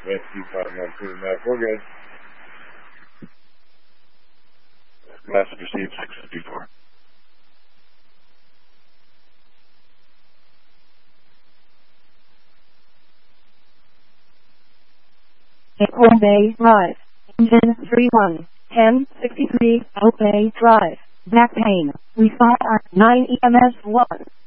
Rescue 512 map, we're good. Message received 654. Home Bay Drive. Engine 31. 1063 Oak Bay Drive. Back pain. We fire 9 EMS 1.